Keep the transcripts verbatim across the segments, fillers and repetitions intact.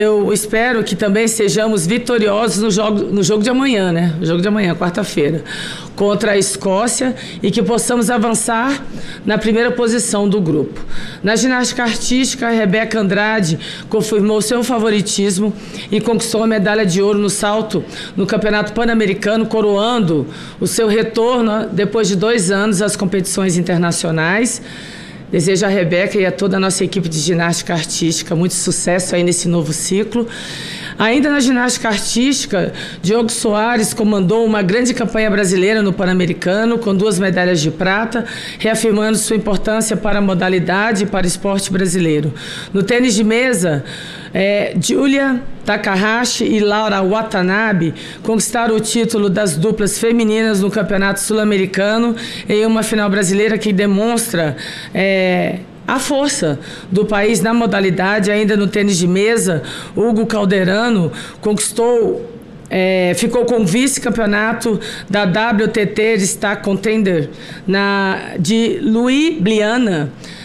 Eu espero que também sejamos vitoriosos no jogo, no jogo de amanhã, né? O jogo de amanhã, quarta-feira, contra a Escócia, e que possamos avançar na primeira posição do grupo. Na ginástica artística, a Rebeca Andrade confirmou seu favoritismo e conquistou a medalha de ouro no salto no Campeonato Pan-Americano, coroando o seu retorno depois de dois anos às competições internacionais. Desejo a Rebeca e a toda a nossa equipe de ginástica artística muito sucesso aí nesse novo ciclo. Ainda na ginástica artística, Diogo Soares comandou uma grande campanha brasileira no Pan-Americano, com duas medalhas de prata, reafirmando sua importância para a modalidade e para o esporte brasileiro. No tênis de mesa, é, Julia Takahashi e Laura Watanabe conquistaram o título das duplas femininas no Campeonato Sul-Americano em uma final brasileira que demonstra é, a força do país na modalidade. Ainda no tênis de mesa, Hugo Calderano conquistou, é, ficou com o vice-campeonato da W T T Star Contender na, de Ljubljana,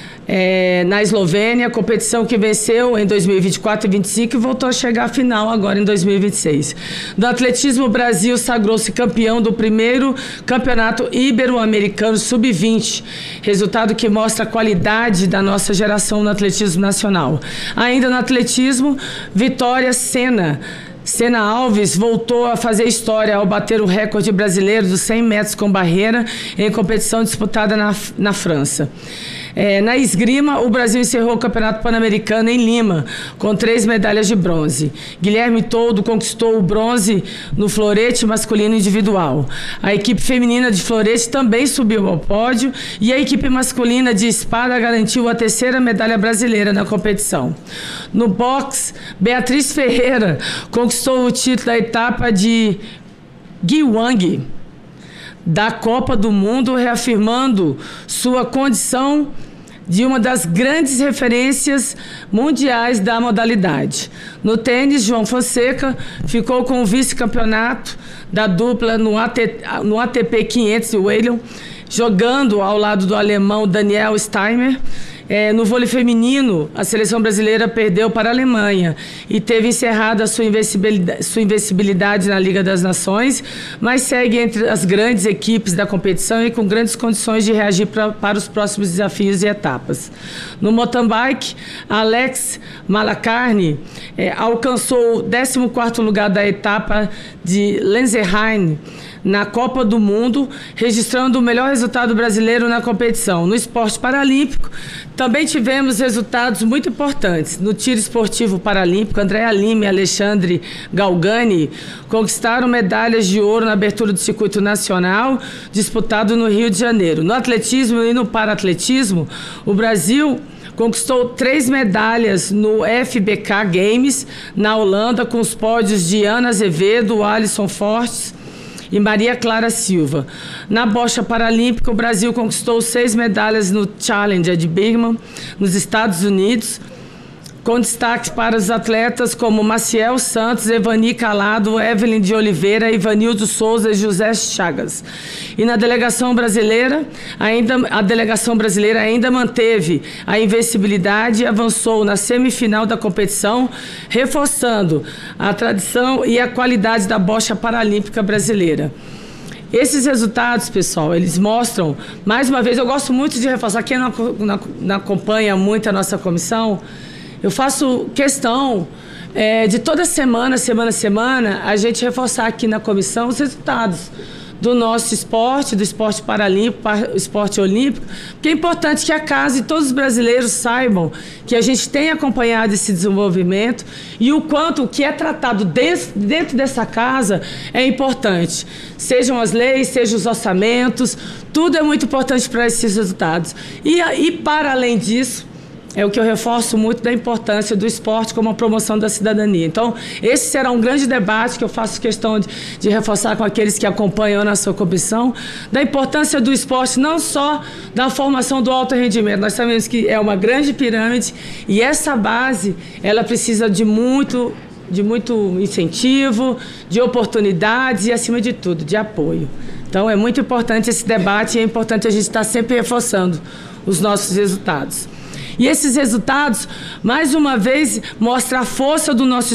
É, na Eslovênia, competição que venceu em dois mil e vinte e quatro e dois mil e vinte e cinco e voltou a chegar à final agora em dois mil e vinte e seis. No atletismo, o Brasil sagrou-se campeão do primeiro campeonato ibero-americano sub vinte, resultado que mostra a qualidade da nossa geração no atletismo nacional. Ainda no atletismo, Vitória Senna. Senna Alves voltou a fazer história ao bater o recorde brasileiro dos cem metros com barreira em competição disputada na, na França. É, na esgrima, o Brasil encerrou o Campeonato Pan-Americano em Lima, com três medalhas de bronze. Guilherme Toldo conquistou o bronze no florete masculino individual. A equipe feminina de florete também subiu ao pódio e a equipe masculina de espada garantiu a terceira medalha brasileira na competição. No boxe, Beatriz Ferreira conquistou o título da etapa de Gyeonggi da Copa do Mundo, reafirmando sua condição de uma das grandes referências mundiais da modalidade. No tênis, João Fonseca ficou com o vice-campeonato da dupla no, AT, no A T P quinhentos e Wallon, jogando ao lado do alemão Daniel Steimer. É, no vôlei feminino, a seleção brasileira perdeu para a Alemanha e teve encerrada a sua invencibilidade, sua invencibilidade na Liga das Nações, mas segue entre as grandes equipes da competição e com grandes condições de reagir pra, para os próximos desafios e etapas. No mountain bike, Alex Malacarne é, alcançou o décimo quarto lugar da etapa de Lenzerheim na Copa do Mundo, registrando o melhor resultado brasileiro na competição. No esporte paralímpico, também tivemos resultados muito importantes. No tiro esportivo paralímpico, Andréa Lima e Alexandre Galgani conquistaram medalhas de ouro na abertura do circuito nacional, disputado no Rio de Janeiro. No atletismo e no paraatletismo, o Brasil conquistou três medalhas no F B K Games, na Holanda, com os pódios de Ana Azevedo, Alisson Fortes e Maria Clara Silva. Na bocha paralímpica, o Brasil conquistou seis medalhas no Challenger de Birmingham, nos Estados Unidos, com destaque para os atletas como Maciel Santos, Evani Calado, Evelyn de Oliveira, Ivanildo Souza e José Chagas. E na delegação brasileira, ainda, a delegação brasileira ainda manteve a invencibilidade e avançou na semifinal da competição, reforçando a tradição e a qualidade da bocha paralímpica brasileira. Esses resultados, pessoal, eles mostram, mais uma vez, eu gosto muito de reforçar, quem não, não, não acompanha muito a nossa comissão, eu faço questão é, de toda semana, semana a semana, a gente reforçar aqui na comissão os resultados do nosso esporte, do esporte paralímpico, esporte olímpico, porque é importante que a casa e todos os brasileiros saibam que a gente tem acompanhado esse desenvolvimento e o quanto o que é tratado dentro, dentro dessa casa é importante. Sejam as leis, sejam os orçamentos, tudo é muito importante para esses resultados. E, e para além disso, é o que eu reforço muito da importância do esporte como uma promoção da cidadania. Então, esse será um grande debate que eu faço questão de, de reforçar com aqueles que acompanham na sua comissão, da importância do esporte, não só da formação do alto rendimento. Nós sabemos que é uma grande pirâmide e essa base, ela precisa de muito, de muito incentivo, de oportunidades e, acima de tudo, de apoio. Então, é muito importante esse debate e é importante a gente estar sempre reforçando os nossos resultados. E esses resultados, mais uma vez, mostram a força do nosso